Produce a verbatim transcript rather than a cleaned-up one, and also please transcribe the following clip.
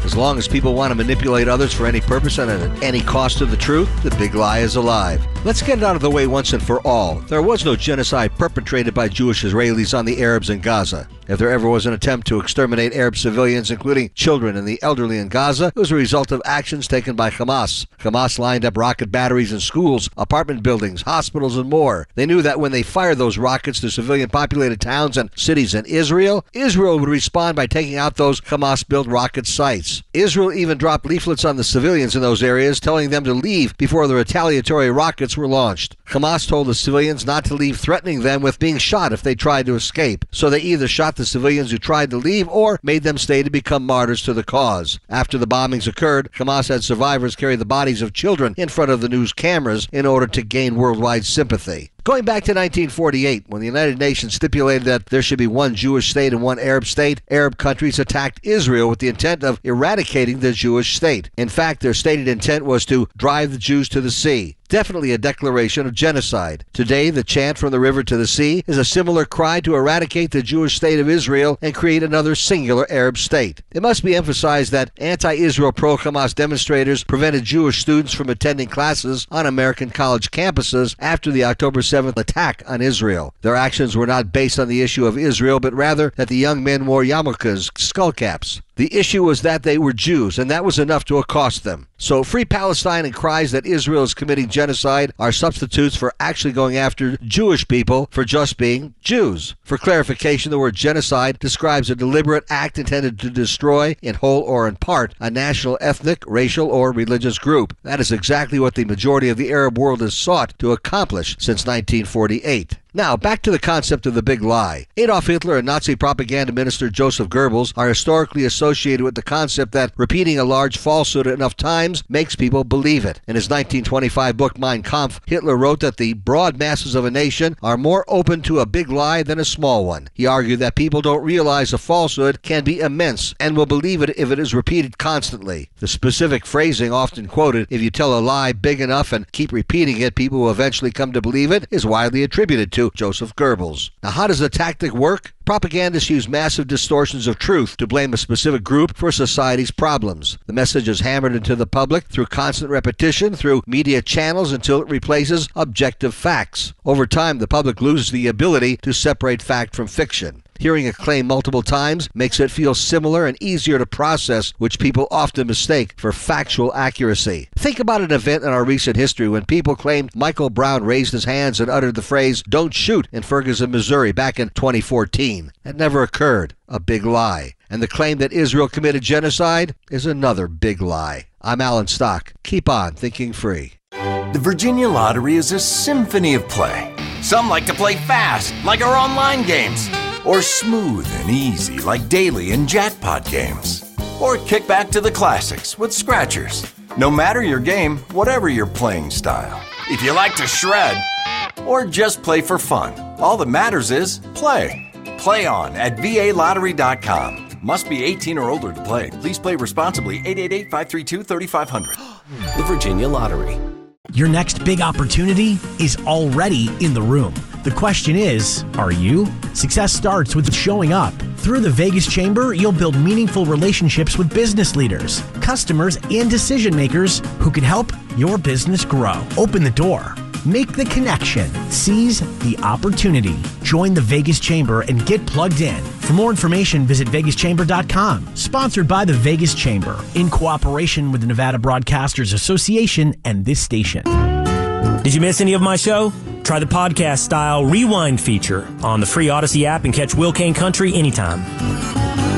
As long as people want to manipulate others for any purpose and at any cost to the truth, the big lie is alive. Let's get it out of the way once and for all. There was no genocide perpetrated by Jewish Israelis on the Arabs in Gaza. If there ever was an attempt to exterminate Arab civilians, including children and the elderly in Gaza, it was a result of actions taken by Hamas. Hamas lined up rocket batteries in schools, apartment buildings, hospitals, and more. They knew that when they fired those rockets to civilian-populated towns and cities in Israel, Israel would respond by taking out those Hamas-built rocket sites. Israel even dropped leaflets on the civilians in those areas, telling them to leave before the retaliatory rockets were launched. Hamas told the civilians not to leave, threatening them with being shot if they tried to escape. So they either shot the civilians who tried to leave or made them stay to become martyrs to the cause. After the bombings occurred, Hamas had survivors carry the bodies of children in front of the news cameras in order to gain worldwide sympathy. Going back to nineteen forty-eight, when the United Nations stipulated that there should be one Jewish state and one Arab state, Arab countries attacked Israel with the intent of eradicating the Jewish state. In fact, their stated intent was to drive the Jews to the sea. Definitely a declaration of genocide. Today, the chant from the river to the sea is a similar cry to eradicate the Jewish state of Israel and create another singular Arab state. It must be emphasized that anti-Israel pro-Hamas demonstrators prevented Jewish students from attending classes on American college campuses after the October seventh attack on Israel. Their actions were not based on the issue of Israel, but rather that the young men wore yarmulkes, skullcaps. The issue was that they were Jews, and that was enough to accost them. So free Palestine and cries that Israel is committing genocide are substitutes for actually going after Jewish people for just being Jews. For clarification, the word genocide describes a deliberate act intended to destroy, in whole or in part, a national, ethnic, racial, or religious group. That is exactly what the majority of the Arab world has sought to accomplish since nineteen forty-eight. Now, back to the concept of the big lie. Adolf Hitler and Nazi propaganda minister Joseph Goebbels are historically associated with the concept that repeating a large falsehood enough times makes people believe it. In his nineteen twenty-five book Mein Kampf, Hitler wrote that the broad masses of a nation are more open to a big lie than a small one. He argued that people don't realize a falsehood can be immense and will believe it if it is repeated constantly. The specific phrasing often quoted, "If you tell a lie big enough and keep repeating it, people will eventually come to believe it," is widely attributed to Joseph Goebbels. Now, how does the tactic work? Propagandists use massive distortions of truth to blame a specific group for society's problems. The message is hammered into the public through constant repetition through media channels until it replaces objective facts. Over time, the public loses the ability to separate fact from fiction. Hearing a claim multiple times makes it feel similar and easier to process, which people often mistake for factual accuracy. Think about an event in our recent history when people claimed Michael Brown raised his hands and uttered the phrase, "Don't shoot," in Ferguson, Missouri back in twenty fourteen. It never occurred. A big lie. And the claim that Israel committed genocide is another big lie. I'm Alan Stock. Keep on thinking free. The Virginia Lottery is a symphony of play. Some like to play fast, like our online games. Or smooth and easy, like daily and jackpot games. Or kick back to the classics with scratchers. No matter your game, whatever your playing style. If you like to shred, or just play for fun, all that matters is play. Play on at V A lottery dot com. Must be eighteen or older to play. Please play responsibly. eight eight eight, five three two, three five zero zero. The Virginia Lottery. Your next big opportunity is already in the room. The question is, are you? Success starts with showing up. Through the Vegas Chamber, you'll build meaningful relationships with business leaders, customers, and decision makers who can help your business grow. Open the door. Make the connection. Seize the opportunity. Join the Vegas Chamber and get plugged in. For more information, visit vegas chamber dot com. Sponsored by the Vegas Chamber, in cooperation with the Nevada Broadcasters Association and this station. Did you miss any of my show? Try the podcast-style rewind feature on the free Odyssey app and catch Will Kane Country anytime.